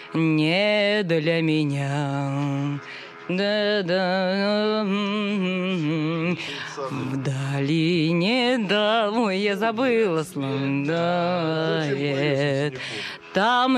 не для меня. Да-да. В долине, да, ой, я забыла, там